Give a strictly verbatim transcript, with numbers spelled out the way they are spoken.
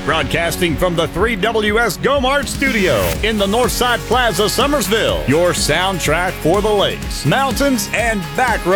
Broadcasting from the three W S GoMart studio in the Northside Plaza, Summersville. Your soundtrack for the lakes, mountains, and back roads.